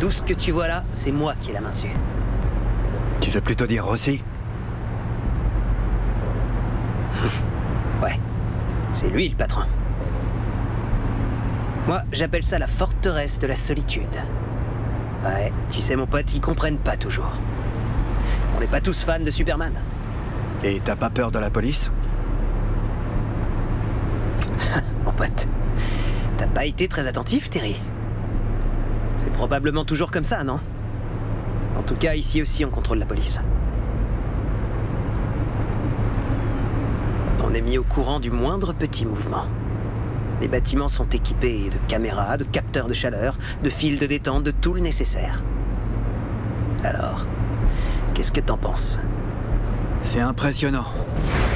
Tout ce que tu vois là, c'est moi qui ai la main dessus. Tu veux plutôt dire Rossi? Ouais, c'est lui le patron. Moi, j'appelle ça la forteresse de la solitude. Ouais, tu sais mon pote, ils comprennent pas toujours. On n'est pas tous fans de Superman. Et t'as pas peur de la police? Mon pote, t'as pas été très attentif, Terry? C'est probablement toujours comme ça, non? En tout cas, ici aussi, on contrôle la police. On est mis au courant du moindre petit mouvement. Les bâtiments sont équipés de caméras, de capteurs de chaleur, de fils de détente, de tout le nécessaire. Alors, qu'est-ce que t'en penses? C'est impressionnant.